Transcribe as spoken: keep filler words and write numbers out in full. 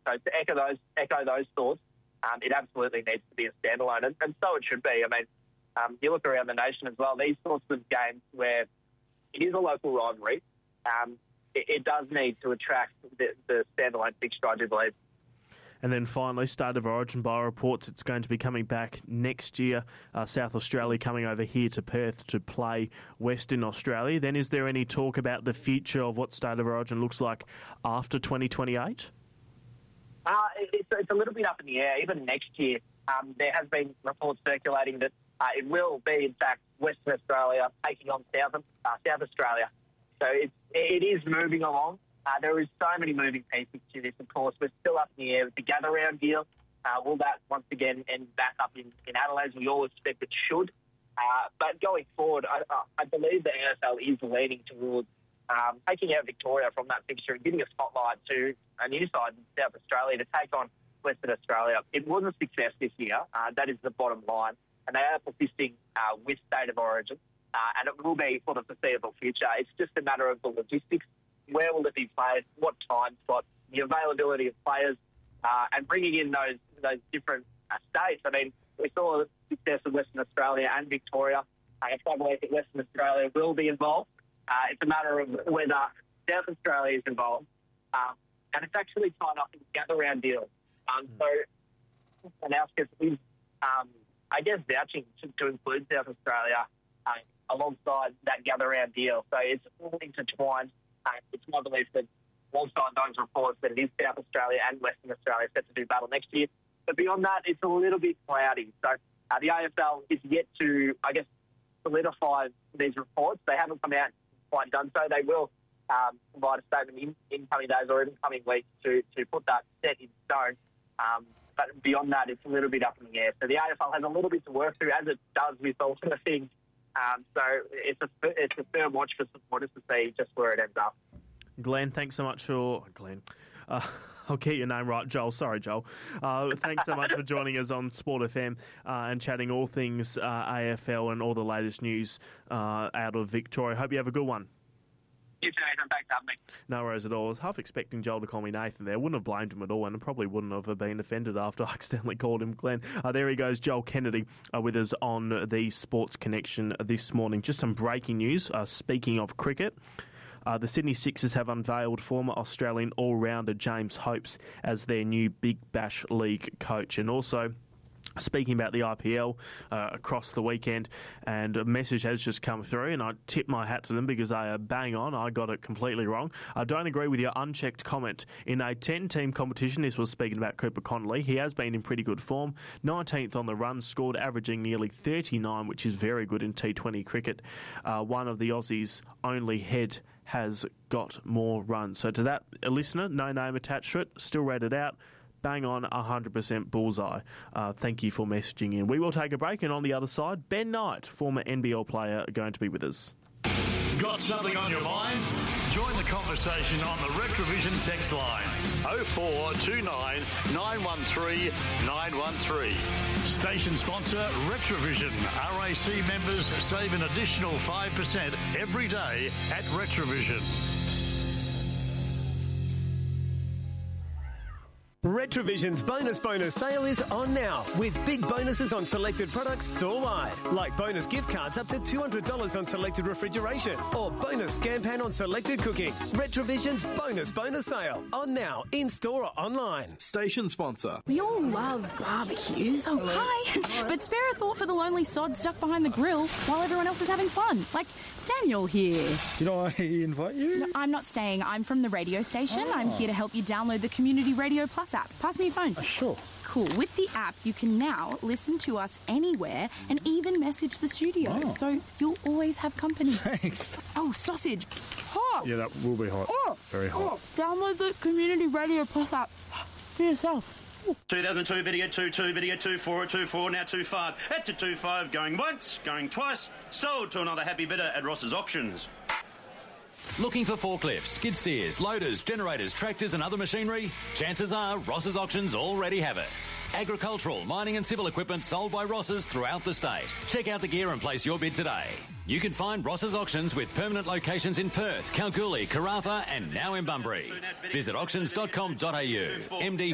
So to echo those echo those thoughts, um, it absolutely needs to be a standalone, and, and so it should be. I mean, um, you look around the nation as well, these sorts of games where it is a local rivalry, um, it, it does need to attract the, the standalone fixture, I do believe. And then finally, State of Origin by reports it's going to be coming back next year. Uh, South Australia coming over here to Perth to play Western Australia. Then is there any talk about the future of what State of Origin looks like after twenty twenty-eight? Uh, it's, it's a little bit up in the air. Even next year, um, there has been reports circulating that uh, it will be, in fact, Western Australia taking on South, uh, South Australia. So it's, it is moving along. Uh, there is so many moving pieces to this, of course. We're still up in the air with the gather round deal. Uh, will that once again end back up in, in Adelaide? We all expect it should. Uh, but going forward, I, I believe the N F L is leaning towards um, taking out Victoria from that fixture and giving a spotlight to a new side in South Australia to take on Western Australia. It was a success this year. Uh, that is the bottom line. And they are persisting uh, with State of Origin. Uh, and it will be for the foreseeable future. It's just a matter of the logistics. Where will it be played? What time slot? The availability of players, uh, and bringing in those those different uh, states. I mean, we saw the success of Western Australia and Victoria. I uh, believe that Western Australia will be involved. Uh, it's a matter of whether South Australia is involved, um, and it's actually tied up in gather round deals. Um, mm. So, Annauskas is, um, I guess, vouching to, to include South Australia uh, alongside that gather round deal. So it's all intertwined. Uh, it's my belief that alongside those reports that it is South Australia and Western Australia set to do battle next year. But beyond that, it's a little bit cloudy. So uh, the A F L is yet to, I guess, solidify these reports. They haven't come out and quite done so. They will um, provide a statement in, in coming days or in coming weeks to, to put that set in stone. Um, but beyond that, it's a little bit up in the air. So the A F L has a little bit to work through, as it does with all sort of things. Um, so it's a it's a firm watch for supporters to see just where it ends up. Glenn, thanks so much for... Glenn, uh, I'll get your name right, Joel. Sorry, Joel. Uh, thanks so much for joining us on Sport F M uh, and chatting all things uh, A F L and all the latest news uh, out of Victoria. Hope you have a good one. You too, Nathan. Thanks for having me. No worries at all. I was half expecting Joel to call me Nathan there. Wouldn't have blamed him at all, and I probably wouldn't have been offended after I accidentally called him Glenn. Uh, there he goes, Joel Kennedy, uh, with us on the Sports Connection this morning. Just some breaking news. Uh, speaking of cricket, uh, the Sydney Sixers have unveiled former Australian all-rounder James Hopes as their new Big Bash League coach. And also, speaking about the I P L uh, across the weekend, and a message has just come through, and I tip my hat to them because they are bang on. I got it completely wrong. I don't agree with your unchecked comment. In a ten-team competition, this was speaking about Cooper Connolly, he has been in pretty good form. nineteenth on the run, scored, averaging nearly thirty-nine, which is very good in T twenty cricket. Uh, one of the Aussies' only head has got more runs. So to that, a listener, no name attached to it, still read it out. Bang on, one hundred percent bullseye. Uh, thank you for messaging in. We will take a break, and on the other side, Ben Knight, former N B L player, going to be with us. Got something on your mind? Join the conversation on the Retrovision text line oh four two nine, nine one three, nine one three. Station sponsor Retrovision. R A C members save an additional five percent every day at Retrovision. Retrovision's Bonus Bonus sale is on now, with big bonuses on selected products store-wide, like bonus gift cards up to two hundred dollars on selected refrigeration, or bonus scan pan on selected cooking. Retrovision's Bonus Bonus sale, on now, in-store or online. Station sponsor. We all love barbecues. Oh, hi. hi. But spare a thought for the lonely sod stuck behind the grill while everyone else is having fun. Like Daniel here. Did I invite you? No, I'm not staying. I'm from the radio station. Oh. I'm here to help you download the Community Radio Plus app. Pass me your phone. Uh, sure. Cool. With the app, you can now listen to us anywhere and even message the studio. Oh. So you'll always have company. Thanks. Oh, sausage. Hot. Yeah, that will be hot. Oh. Very hot. Oh. Download the Community Radio Plus app for yourself. two thousand two, video two two, video two four, two four, now two five. At to two five, going once, going twice. Sold to another happy bidder at Ross's Auctions. Looking for forklifts, skid steers, loaders, generators, tractors and other machinery? Chances are Ross's Auctions already have it. Agricultural, mining and civil equipment sold by Ross's throughout the state. Check out the gear and place your bid today. You can find Ross's Auctions with permanent locations in Perth, Kalgoorlie, Karratha and now in Bunbury. Visit auctions dot com dot a u. M D